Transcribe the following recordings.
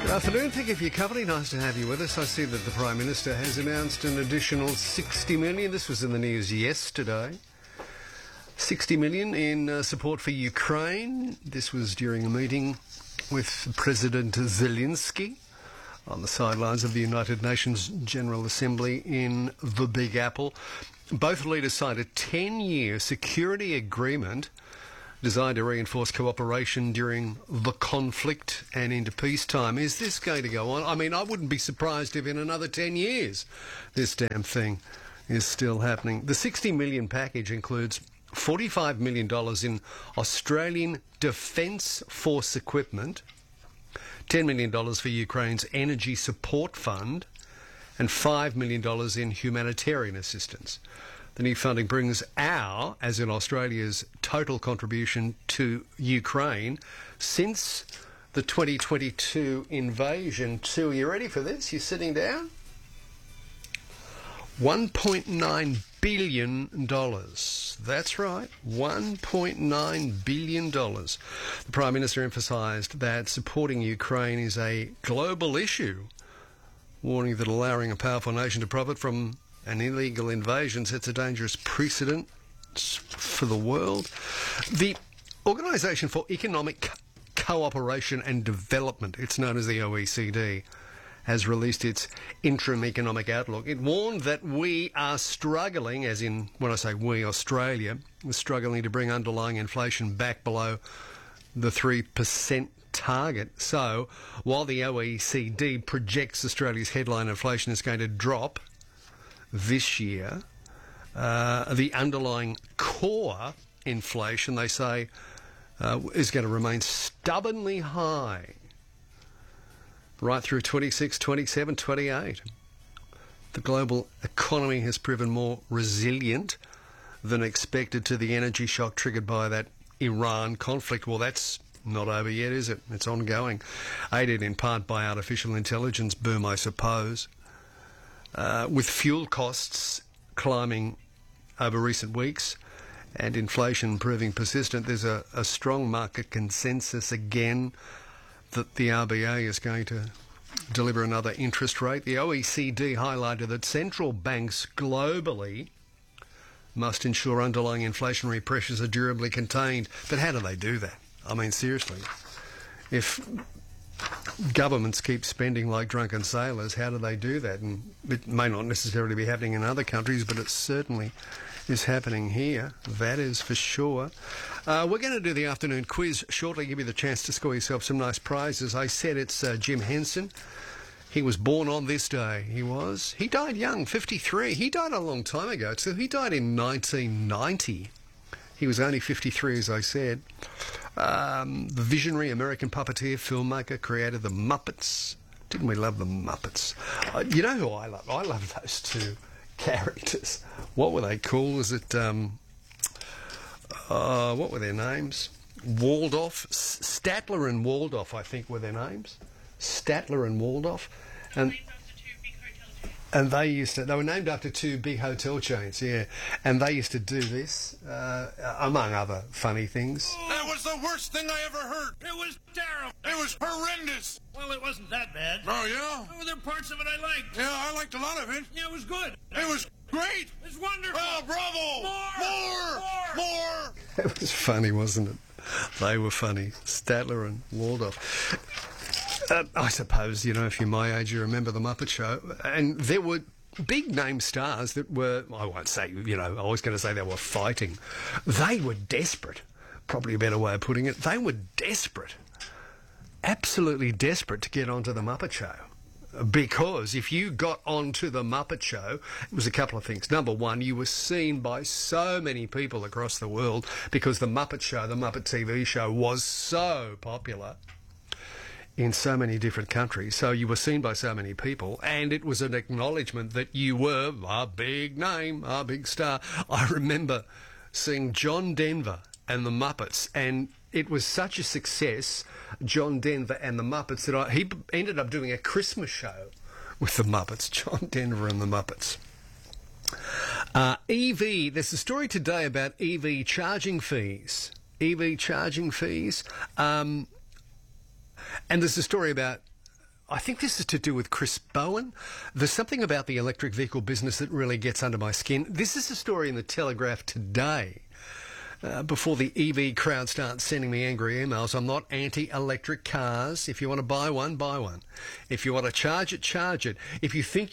Afternoon, thank you for your company. Nice to have you with us. I see that the Prime Minister has announced an additional 60 million. This was in the news yesterday. 60 million in support for Ukraine. This was during a meeting with President Zelensky on the sidelines of the United Nations General Assembly in the Big Apple. Both leaders signed a 10-year security agreement designed to reinforce cooperation during the conflict and into peacetime. Is this going to go on? I mean, I wouldn't be surprised if in another 10 years this damn thing is still happening. The 60 million package includes $45 million in Australian Defence Force equipment, $10 million for Ukraine's Energy Support Fund, and $5 million in humanitarian assistance. The new funding brings our, as in Australia's, total contribution to Ukraine since the 2022 invasion to, are you ready for this? You're sitting down? $1.9 billion. That's right, $1.9 billion. The Prime Minister emphasised that supporting Ukraine is a global issue, warning that allowing a powerful nation to profit from an illegal invasion sets a dangerous precedent for the world. The Organisation for Economic Cooperation and Development, it's known as the OECD, has released its interim economic outlook. It warned that we are struggling, as in, when I say we, Australia, is struggling to bring underlying inflation back below the 3% target. So, while the OECD projects Australia's headline inflation is going to drop this year, the underlying core inflation, they say, is going to remain stubbornly high right through 26, 27, 28. The global economy has proven more resilient than expected to the energy shock triggered by that Iran conflict. Well, that's not over yet, is it? It's ongoing. Aided in part by artificial intelligence boom, I suppose. With fuel costs climbing over recent weeks and inflation proving persistent, there's a strong market consensus again that the RBA is going to deliver another interest rate. The OECD highlighted that central banks globally must ensure underlying inflationary pressures are durably contained. But how do they do that? I mean, seriously, if governments keep spending like drunken sailors, how do they do that? And it may not necessarily be happening in other countries, but it certainly is happening here. That is for sure. We're going to do the afternoon quiz shortly, give you the chance to score yourself some nice prizes. I said it's Jim Henson. He was born on this day. He died young, 53. He died a long time ago, so he died in 1990. He was only 53, as I said. The visionary American puppeteer, filmmaker, created the Muppets. Didn't we love the Muppets? You know who I love? I love those two characters. What were they called? Was it, what were their names? Waldorf, Statler and Waldorf, I think, were their names. Statler and Waldorf. And they were named after two big hotel chains, yeah. And they used to do this, among other funny things. That was the worst thing I ever heard. It was terrible. It was horrendous. Well, it wasn't that bad. Oh, yeah? Oh, there were parts of it I liked. Yeah, I liked a lot of it. Yeah, it was good. It was great. It's wonderful. Oh, bravo. More. It was funny, wasn't it? They were funny. Statler and Waldorf. I suppose, if you're my age, you remember The Muppet Show. And there were big name stars that were, I won't say, I was going to say they were fighting. They were desperate. Probably a better way of putting it. They were desperate. Absolutely desperate to get onto The Muppet Show. Because if you got onto The Muppet Show, it was a couple of things. Number one, you were seen by so many people across the world because The Muppet Show, the Muppet TV show, was so popular in so many different countries. So you were seen by so many people, and it was an acknowledgement that you were a big name, a big star. I remember seeing John Denver and the Muppets, and it was such a success, John Denver and the Muppets, that he ended up doing a Christmas show with the Muppets, John Denver and the Muppets. EV, there's a story today about EV charging fees. EV charging fees. And there's a story about I think this is to do with Chris Bowen. There's something about the electric vehicle business that really gets under my skin. This is a story in the Telegraph today. Before the EV crowd starts sending me angry emails, I'm not anti-electric cars. If you want to buy one, buy one. If you want to charge it, charge it. If you think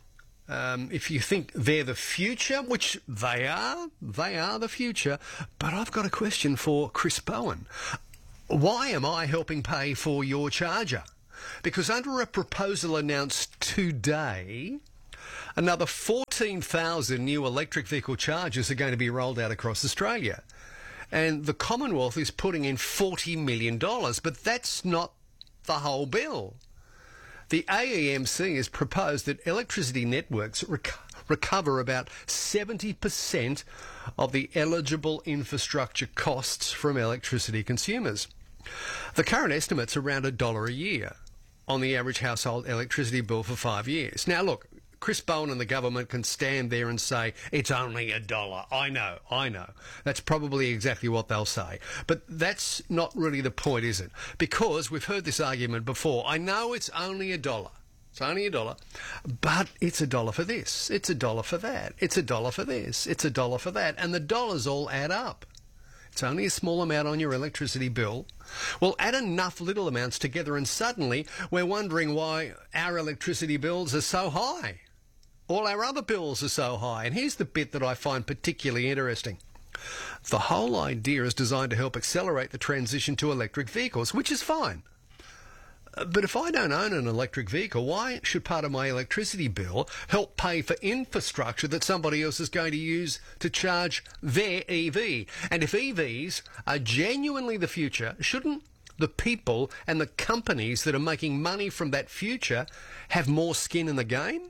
they're the future, which they are the future. But I've got a question for Chris Bowen. Why am I helping pay for your charger? Because under a proposal announced today, another 14,000 new electric vehicle chargers are going to be rolled out across Australia. And the Commonwealth is putting in $40 million, but that's not the whole bill. The AEMC has proposed that electricity networks recover about 70% of the eligible infrastructure costs from electricity consumers. The current estimate's around $1 a year on the average household electricity bill for 5 years. Now, look, Chris Bowen and the government can stand there and say, it's only $1. I know. That's probably exactly what they'll say. But that's not really the point, is it? Because we've heard this argument before. I know it's only $1. It's only $1, but it's $1 for this. It's $1 for that. It's $1 for this. It's $1 for that. And the dollars all add up. It's only a small amount on your electricity bill. Well, add enough little amounts together and suddenly we're wondering why our electricity bills are so high. All our other bills are so high. And here's the bit that I find particularly interesting. The whole idea is designed to help accelerate the transition to electric vehicles, which is fine. But if I don't own an electric vehicle, why should part of my electricity bill help pay for infrastructure that somebody else is going to use to charge their EV? And if EVs are genuinely the future, shouldn't the people and the companies that are making money from that future have more skin in the game?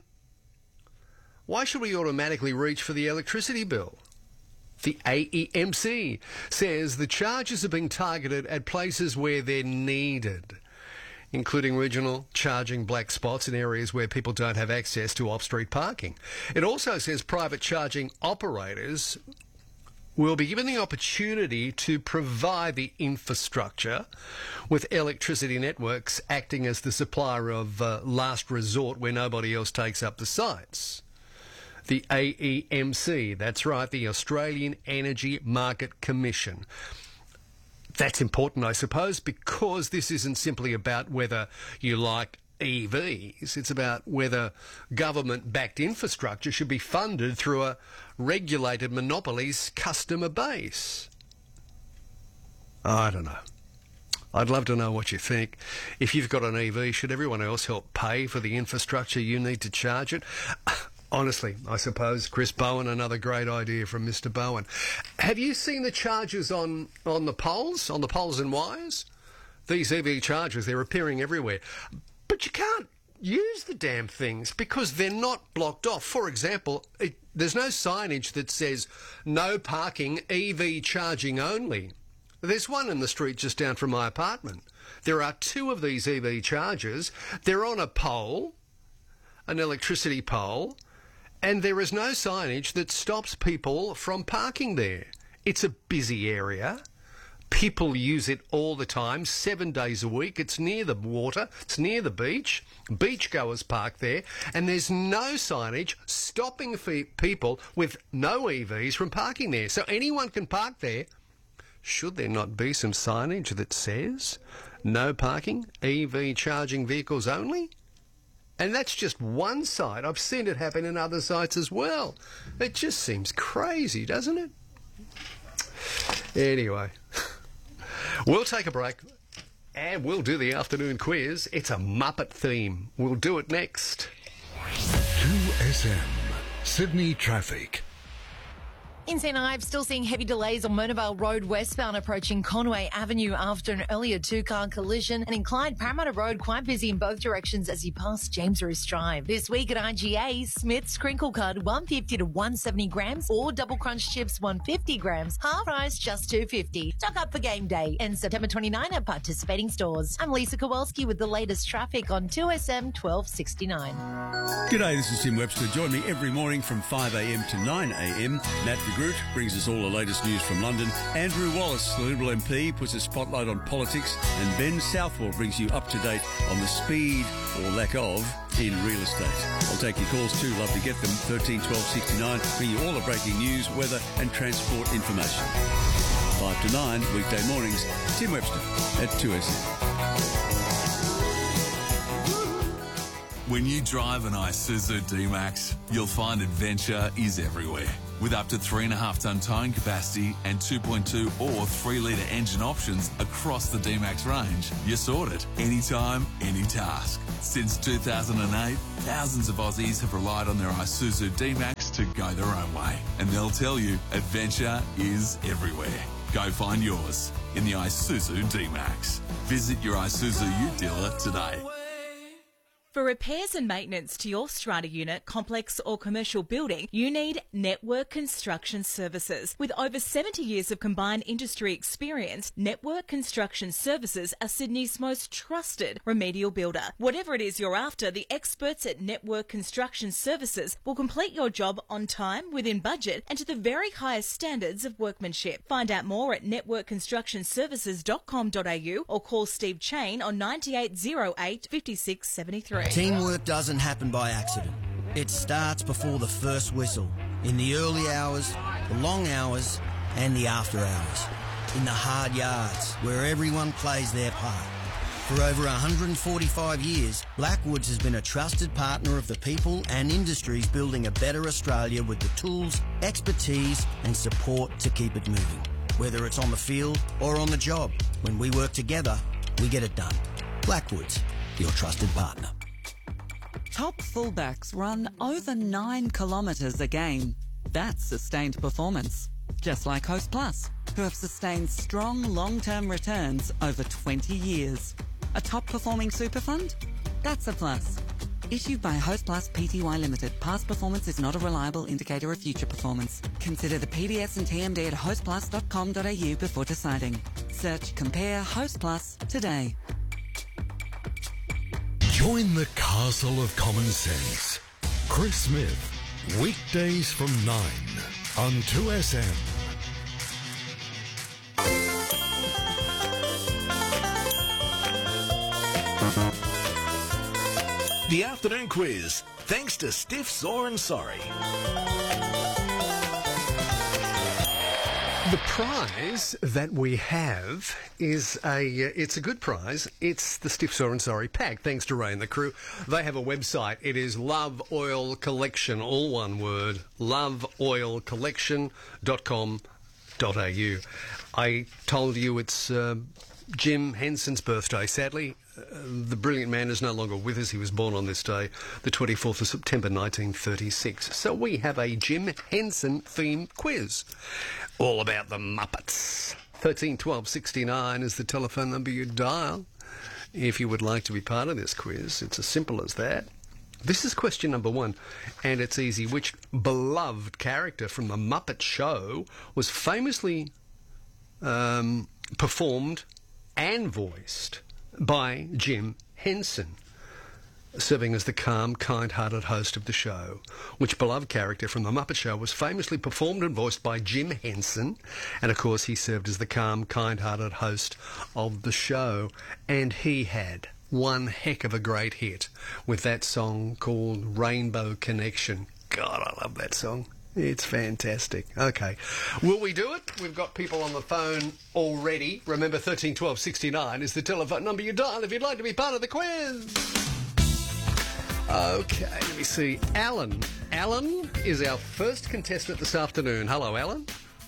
Why should we automatically reach for the electricity bill? The AEMC says the charges are being targeted at places where they're needed, including regional charging black spots in areas where people don't have access to off-street parking. It also says private charging operators will be given the opportunity to provide the infrastructure, with electricity networks acting as the supplier of last resort where nobody else takes up the sites. The AEMC, that's right, the Australian Energy Market Commission. That's important, I suppose, because this isn't simply about whether you like EVs. It's about whether government-backed infrastructure should be funded through a regulated monopoly's customer base. I don't know. I'd love to know what you think. If you've got an EV, should everyone else help pay for the infrastructure you need to charge it? Honestly, I suppose Chris Bowen, another great idea from Mr. Bowen. Have you seen the chargers on the poles and wires? These EV chargers, they're appearing everywhere. But you can't use the damn things because they're not blocked off. For example, there's no signage that says no parking, EV charging only. There's one in the street just down from my apartment. There are 2 of these EV chargers. They're on a pole, an electricity pole, and there is no signage that stops people from parking there. It's a busy area. People use it all the time, 7 days a week. It's near the water. It's near the beach. Beachgoers park there. And there's no signage stopping people with no EVs from parking there. So anyone can park there. Should there not be some signage that says no parking, EV charging vehicles only? And that's just one site. I've seen it happen in other sites as well. It just seems crazy, doesn't it? Anyway, we'll take a break and we'll do the afternoon quiz. It's a Muppet theme. We'll do it next. 2SM, Sydney traffic. In St Ives, still seeing heavy delays on Murnavale Road westbound approaching Conway Avenue after an earlier 2-car collision. And in Clyde, Parramatta Road quite busy in both directions as you pass James Roos Drive. This week at IGA, Smith's crinkle cut 150 to 170 grams or double crunch chips 150 grams. Half price just $2.50. Stock up for game day and September 29 at participating stores. I'm Lisa Kowalski with the latest traffic on 2SM 1269. G'day, this is Tim Webster. Join me every morning from 5am to 9am. Matt Groot brings us all the latest news from London. Andrew Wallace, the Liberal MP, puts a spotlight on politics. And Ben Southwell brings you up to date on the speed, or lack of, in real estate. I'll take your calls too. Love to get them. 13 12 69. Bring you all the breaking news, weather and transport information. 5 to 9, weekday mornings. Tim Webster at 2SM. When you drive an Isuzu D-Max, you'll find adventure is everywhere. With up to 3.5-ton towing capacity and 2.2 or 3-litre engine options across the D-Max range, you're sorted. Anytime, any task. Since 2008, thousands of Aussies have relied on their Isuzu D-Max to go their own way. And they'll tell you, adventure is everywhere. Go find yours in the Isuzu D-Max. Visit your Isuzu Ute dealer today. For repairs and maintenance to your strata unit, complex or commercial building, you need Network Construction Services. With over 70 years of combined industry experience, Network Construction Services are Sydney's most trusted remedial builder. Whatever it is you're after, the experts at Network Construction Services will complete your job on time, within budget, and to the very highest standards of workmanship. Find out more at networkconstructionservices.com.au or call Steve Chain on 9808 5673. Teamwork doesn't happen by accident. It starts before the first whistle, in the early hours, the long hours, and the after hours. In the hard yards, where everyone plays their part. For over 145 years, Blackwoods has been a trusted partner of the people and industries building a better Australia with the tools, expertise, and support to keep it moving. Whether it's on the field or on the job, when we work together, we get it done. Blackwoods, your trusted partner. Top fullbacks run over 9 kilometres a game. That's sustained performance. Just like Host Plus, who have sustained strong long-term returns over 20 years. A top-performing super fund? That's a plus. Issued by Host Plus Pty Limited. Past performance is not a reliable indicator of future performance. Consider the PDS and TMD at hostplus.com.au before deciding. Search Compare Host Plus today. Join the castle of common sense. Chris Smith, weekdays from 9 on 2SM. The afternoon quiz, thanks to Stiff, Sore and Sorry. The prize that we have is it's a good prize. It's the Stiff, Sore and Sorry pack, thanks to Ray and the crew. They have a website. It is Love Oil Collection, all one word, loveoilcollection.com.au. I told you it's Jim Henson's birthday. Sadly, the brilliant man is no longer with us. He was born on this day, the 24th of September 1936. So we have a Jim Henson themed quiz. All about the Muppets. 13 12 69 is the telephone number you dial if you would like to be part of this quiz. It's as simple as that. This is question number 1, and it's easy. Which beloved character from the Muppet Show was famously performed and voiced by Jim Henson, serving as the calm, kind-hearted host of the show? Which beloved character from The Muppet Show was famously performed and voiced by Jim Henson? And, of course, he served as the calm, kind-hearted host of the show. And he had one heck of a great hit with that song called Rainbow Connection. God, I love that song. It's fantastic. Okay. Will we do it? We've got people on the phone already. Remember, 13 12 69 is the telephone number you dial if you'd like to be part of the quiz. Okay, let me see. Alan. Alan is our first contestant this afternoon. Hello, Alan.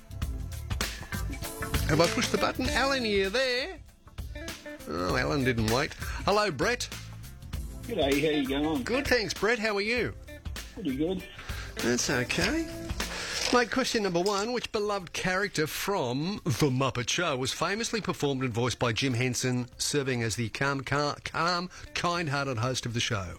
Have I pushed the button? Alan, are you there? Oh, Alan didn't wait. Hello, Brett. G'day, how you going? Good, thanks, Brett. How are you? Pretty good. That's okay. Mate, question number 1. Which beloved character from The Muppet Show was famously performed and voiced by Jim Henson, serving as the calm, kind-hearted host of the show?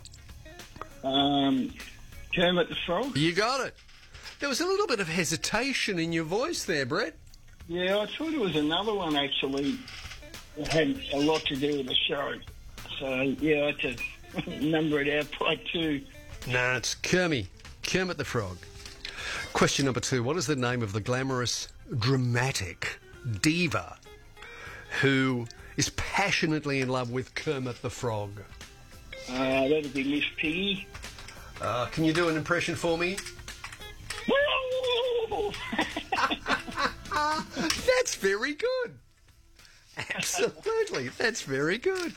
Kermit the Frog. You got it. There was a little bit of hesitation in your voice there, Brett. Yeah, I thought it was another one, actually, that had a lot to do with the show. So, yeah, I had to number it out by 2. No, it's Kermit the Frog. Question number 2. What is the name of the glamorous, dramatic diva who is passionately in love with Kermit the Frog? That'd be Miss Piggy. Can you do an impression for me? That's very good. Absolutely, that's very good.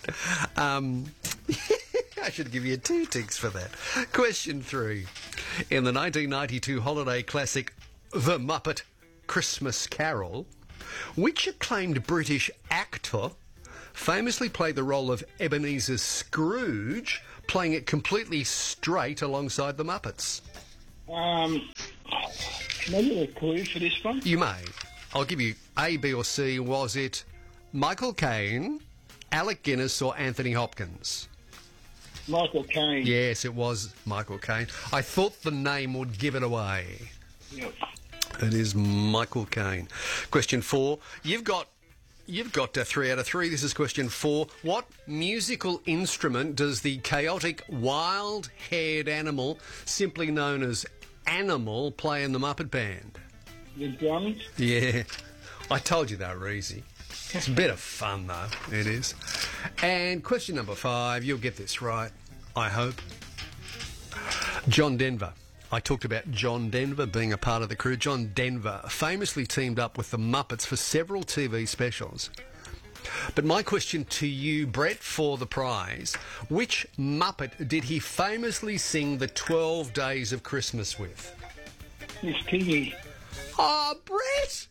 I should give you 2 ticks for that. Question 3. In the 1992 holiday classic The Muppet Christmas Carol, which acclaimed British actor famously played the role of Ebenezer Scrooge, playing it completely straight alongside the Muppets? Can I get a clue for this one? You may. I'll give you A, B or C. Was it Michael Caine, Alec Guinness or Anthony Hopkins? Michael Caine. Yes, it was Michael Caine. I thought the name would give it away. Yep. It is Michael Caine. Question 4. You've got 3 out of 3. This is question 4. What musical instrument does the chaotic, wild-haired animal, simply known as Animal, play in the Muppet Band? The drums? Yeah. I told you they were easy. It's a bit of fun, though. It is. And question number 5. You'll get this right, I hope. John Denver. I talked about John Denver being a part of the crew. John Denver famously teamed up with the Muppets for several TV specials. But my question to you, Brett, for the prize, which Muppet did he famously sing the 12 Days of Christmas with? Miss Piggy. Oh, Brett!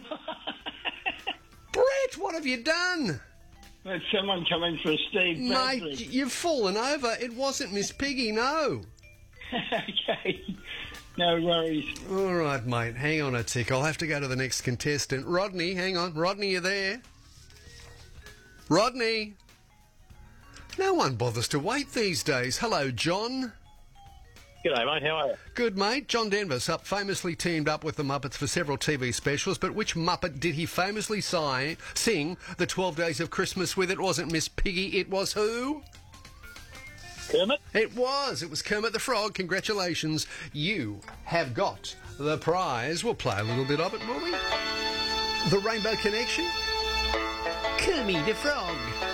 Brett, what have you done? Had someone come in for a Steve Bradley. Mate, you've fallen over. It wasn't Miss Piggy, no. Okay. No worries. All right, mate. Hang on a tick. I'll have to go to the next contestant. Rodney, hang on. Rodney, you there? Rodney? No one bothers to wait these days. Hello, John. G'day, mate. How are you? Good, mate. John Denver's famously teamed up with the Muppets for several TV specials, but which Muppet did he famously sing the 12 Days of Christmas with? It wasn't Miss Piggy. It was who? Kermit? It was Kermit the Frog. Congratulations. You have got the prize. We'll play a little bit of it, will we? The Rainbow Connection. Kermit the Frog.